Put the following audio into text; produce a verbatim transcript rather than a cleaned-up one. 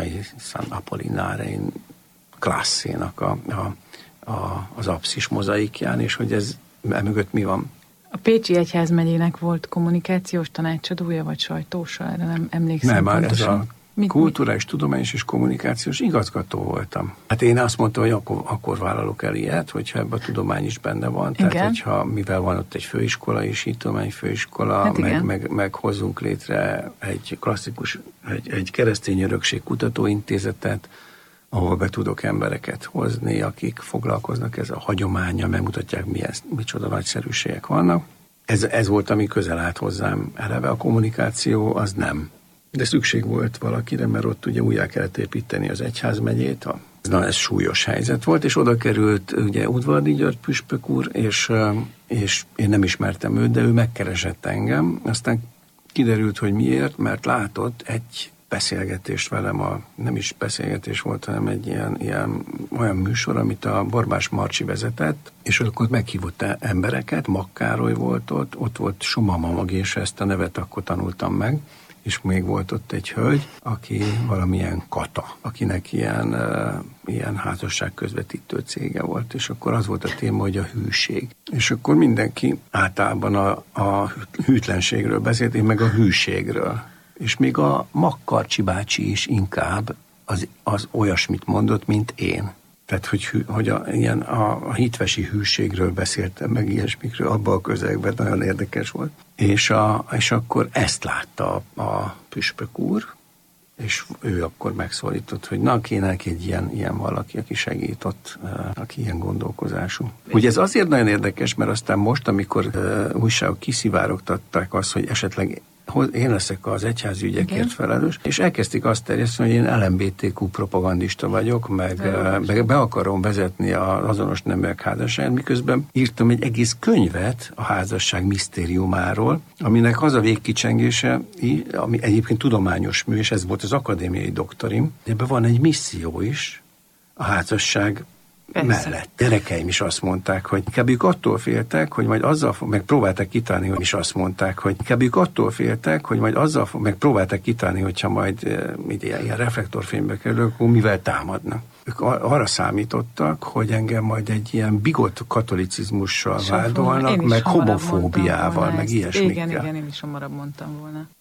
Mariai San Apollinare in Classe-nak a, a, a, az apszis mozaikján, és hogy ez emögött mi van. A Pécsi Egyházmegyének volt kommunikációs tanácsadója, vagy sajtósa? Erre nem emlékszem. Nem, már ez a mit, kulturális, mit? tudományos és kommunikációs igazgató voltam. Hát én azt mondtam, hogy akkor, akkor vállalok el ilyet, hogyha ebben a tudomány is benne van. Igen. Tehát, hogyha mivel van ott egy főiskola is, így tudományfőiskola, hát meg, meg, meg hozzunk létre egy klasszikus, egy, egy keresztény örökség kutatóintézetet, ahol be tudok embereket hozni, akik foglalkoznak ezzel a hagyománnyal, megmutatják, milyen, micsoda nagyszerűségek vannak. Ez, ez volt, ami közel állt hozzám eleve. A kommunikáció az nem. De szükség volt valakire, mert ott ugye újjá kellett építeni az egyházmegyét. Na, ez súlyos helyzet volt, és oda került ugye Udvardi György püspök úr, és, és én nem ismertem őt, de ő megkeresett engem. Aztán kiderült, hogy miért, mert látott egy beszélgetést velem, a, nem is beszélgetés volt, hanem egy ilyen, ilyen olyan műsor, amit a Borbás Marcsi vezetett, és akkor meghívott embereket, Makkároly volt ott, ott volt Soma Mamag, és ezt a nevet akkor tanultam meg, és még volt ott egy hölgy, aki valamilyen Kata, akinek ilyen, uh, ilyen házasság közvetítő cége volt, és akkor az volt a téma, hogy a hűség. És akkor mindenki általában a, a hűtlenségről beszélt, én meg a hűségről. És még a Makkarcsi bácsi is inkább az, az olyasmit mondott, mint én. Tehát, hogy, hogy a, ilyen a, a hitvesi hűségről beszéltem, meg ilyesmikről, abban a közegben nagyon érdekes volt. És, a, és akkor ezt látta a, a püspök úr, és ő akkor megszólított, hogy na, kéne egy ilyen, ilyen valaki, aki segít ott, aki ilyen gondolkozású. Ugye ez azért nagyon érdekes, mert aztán most, amikor uh, újságok kiszivárogtatták azt, hogy esetleg én leszek az egyházi ügyekért felelős, és elkezdték azt terjeszteni, hogy én el em bé té kú propagandista vagyok, meg be, be akarom vezetni az azonos neműek házasságát, miközben írtam egy egész könyvet a házasság misztériumáról, aminek az a végkicsengése, ami egyébként tudományos mű, és ez volt az akadémiai doktorim, ebben van egy misszió is, a házasság Persze. mellett. Gyerekeim is azt mondták, hogy inkább ők attól féltek, hogy majd azzal, meg próbálták kitalálni, hogy is azt mondták, hogy inkább ők attól féltek, hogy majd azzal, meg próbálták kitalálni, hogyha majd e, ilyen, ilyen reflektorfénybe kerül, akkor mivel támadnak. Ők arra számítottak, hogy engem majd egy ilyen bigott katolicizmussal vádolnak, meg homofóbiával, meg ilyesmikkel. Igen, igen, én is hamarabb mondtam volna.